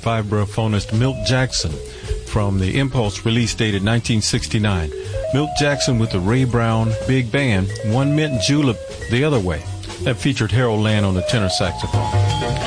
vibraphonist Milt Jackson from the Impulse release dated 1969. Milt Jackson with the Ray Brown Big Band, One Mint Julep the other way. That featured Harold Land on the tenor saxophone.